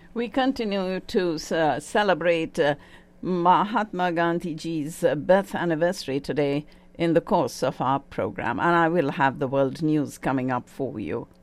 We continue to celebrate Mahatma Gandhi ji's birth anniversary today in the course of our program, and I will have the world news coming up for you.